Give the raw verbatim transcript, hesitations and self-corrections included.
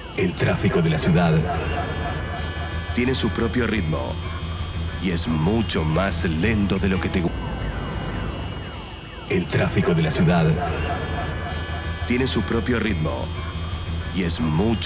El tráfico de la ciudad Tiene su propio ritmo y es mucho más lento de lo que te gusta. El tráfico de la ciudad Tiene su propio ritmo y es mucho